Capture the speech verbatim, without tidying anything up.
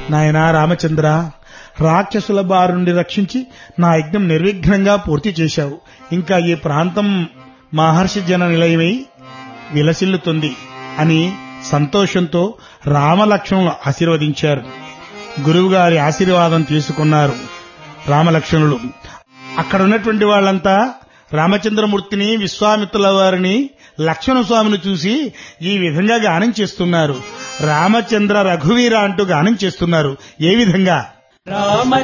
నాయనా రామచంద్ర, రాక్షసుల బారి నుండి రక్షించి నా యజ్ఞం నిర్విఘ్నంగా పూర్తి చేశావు. ఇంకా ఈ ప్రాంతం మహర్షి జన నిలయమై విలసిల్లుతుంది అని సంతోషంతో రామలక్ష్మణులు ఆశీర్వదించారు. గురువుగారి ఆశీర్వాదం తీసుకున్నారు రామలక్ష్మణులు. అక్కడ ఉన్నటువంటి వాళ్ళంతా రామచంద్రమూర్తిని, విశ్వామిత్రుల వారిని, లక్ష్మణ స్వామిని చూసి ఈ విధంగా గానం చేస్తున్నారు. రామచంద్ర రఘువీర అంటూ గానం చేస్తున్నారు. ఏ విధంగా? రామ